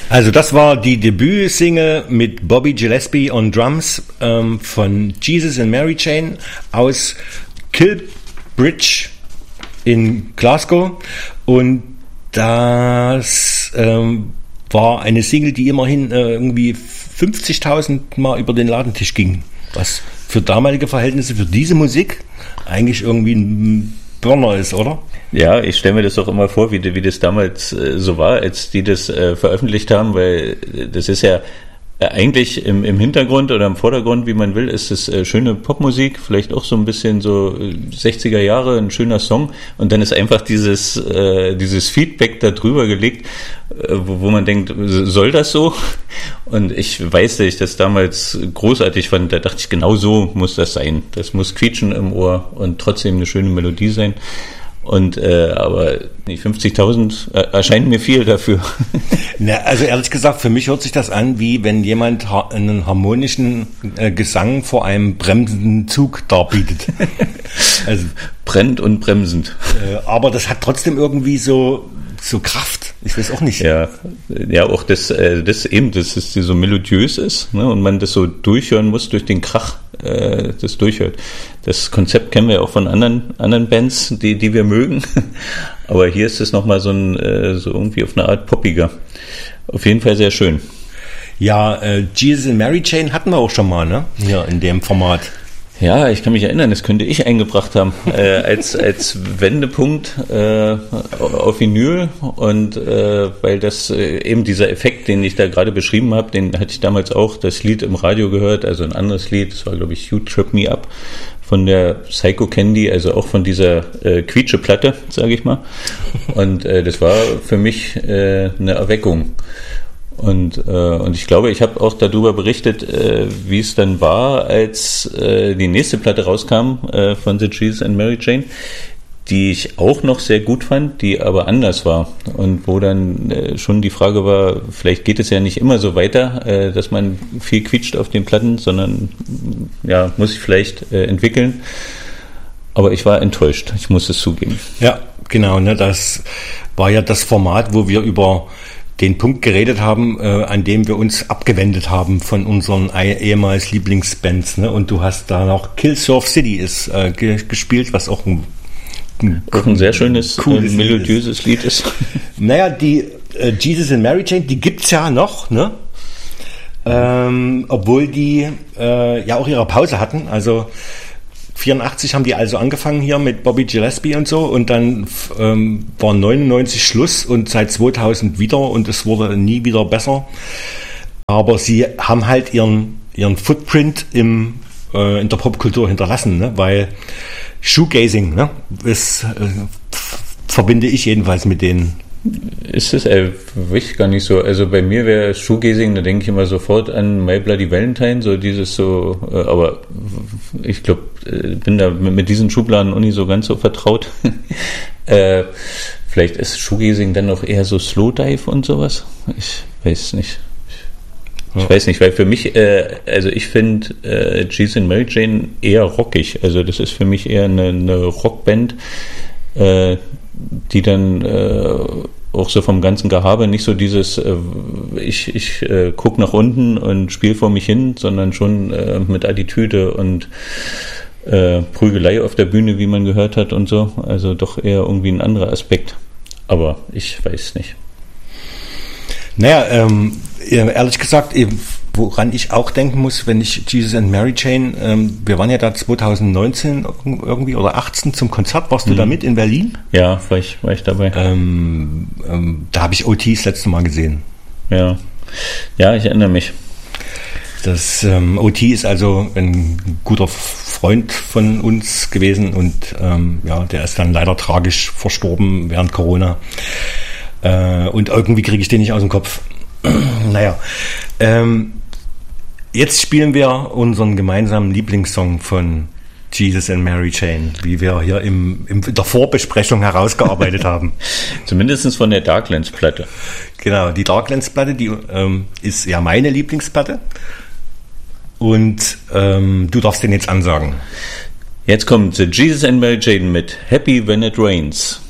Also das war die Debütsingle mit Bobby Gillespie on Drums von Jesus and Mary Chain aus Kilbridge in Glasgow, und das war eine Single, die immerhin irgendwie 50.000 Mal über den Ladentisch ging, was für damalige Verhältnisse, für diese Musik eigentlich irgendwie ein Burner ist, oder? Ja, ich stelle mir das auch immer vor, wie das damals so war, als die das veröffentlicht haben, weil das ist ja eigentlich im Hintergrund oder im Vordergrund, wie man will, ist es schöne Popmusik, vielleicht auch so ein bisschen so 60er Jahre, ein schöner Song, und dann ist einfach dieses Feedback da drüber gelegt, wo man denkt, soll das so? Und ich weiß, dass ich das damals großartig fand, da dachte ich, genau so muss das sein. Das muss quietschen im Ohr und trotzdem eine schöne Melodie sein. Und aber 50.000 erscheint mir viel dafür. Na, also ehrlich gesagt, für mich hört sich das an, wie wenn jemand einen harmonischen Gesang vor einem bremsenden Zug darbietet. Also brennt und bremsend. Aber das hat trotzdem irgendwie so Kraft. Ich weiß auch nicht. Ja, auch das ist so melodiös ist, ne, und man das so durchhören muss durch den Krach, das durchhört. Das Konzept kennen wir ja auch von anderen Bands, die wir mögen. Aber hier ist es nochmal so irgendwie auf eine Art poppiger. Auf jeden Fall sehr schön. Ja, Jesus and Mary Chain hatten wir auch schon mal, ne? Ja, in dem Format. Ja, ich kann mich erinnern, das könnte ich eingebracht haben, als Wendepunkt auf Vinyl, und weil das eben dieser Effekt, den ich da gerade beschrieben habe, den hatte ich damals auch das Lied im Radio gehört, also ein anderes Lied, das war glaube ich You Trip Me Up von der Psycho Candy, also auch von dieser Quietsche-Platte, sage ich mal, und das war für mich eine Erweckung. Und ich glaube, ich habe auch darüber berichtet, wie es dann war, als die nächste Platte rauskam von The Jesus and Mary Chain, die ich auch noch sehr gut fand, die aber anders war. Und wo dann schon die Frage war, vielleicht geht es ja nicht immer so weiter, dass man viel quietscht auf den Platten, sondern ja, muss ich vielleicht entwickeln. Aber ich war enttäuscht, ich muss es zugeben. Ja, genau, ne, das war ja das Format, wo wir über den Punkt geredet haben, an dem wir uns abgewendet haben von unseren ehemals Lieblingsbands, ne? Und du hast da noch Killsurf City ist gespielt, was auch ein sehr schönes, cooles, melodiöses Lied ist. Naja, die Jesus and Mary Chain, die gibt's ja noch, ne? Obwohl die ja auch ihre Pause hatten, also 84 haben die also angefangen hier mit Bobby Gillespie und so, und dann war 99 Schluss und seit 2000 wieder, und es wurde nie wieder besser. Aber sie haben halt ihren Footprint in der Popkultur hinterlassen, ne? Weil Shoegazing, ne? Das verbinde ich jedenfalls mit denen. Ist es wirklich gar nicht so. Also bei mir wäre Shoegazing, da denke ich immer sofort an My Bloody Valentine, so dieses so, aber ich glaube, bin da mit diesen Schubladen auch nicht so ganz so vertraut. Vielleicht ist Shoegazing dann noch eher so Slowdive und sowas. Ich weiß nicht. Ich weiß nicht, weil für mich, also ich finde Jesus and Mary Chain eher rockig. Also das ist für mich eher eine Rockband, die dann auch so vom ganzen Gehabe nicht so dieses ich guck nach unten und spiele vor mich hin, sondern schon mit Attitüde und Prügelei auf der Bühne, wie man gehört hat und so. Also doch eher irgendwie ein anderer Aspekt. Aber ich weiß nicht. Naja, ehrlich gesagt, woran ich auch denken muss, wenn ich Jesus and Mary Chain, wir waren ja da 2019 irgendwie oder 18 zum Konzert, warst du da mit in Berlin? Ja, war ich dabei. Da habe ich OT das letzte Mal gesehen. Ja, ich erinnere mich. Das OT ist also ein guter Freund von uns gewesen, und ja, der ist dann leider tragisch verstorben während Corona. Und irgendwie kriege ich den nicht aus dem Kopf. Naja, jetzt spielen wir unseren gemeinsamen Lieblingssong von Jesus and Mary Chain, wie wir hier in der Vorbesprechung herausgearbeitet haben. Zumindest von der Darklands-Platte. Genau, die Darklands-Platte, die ist ja meine Lieblingsplatte. Und du darfst den jetzt ansagen. Jetzt kommt Jesus and Mary Chain mit Happy When It Rains.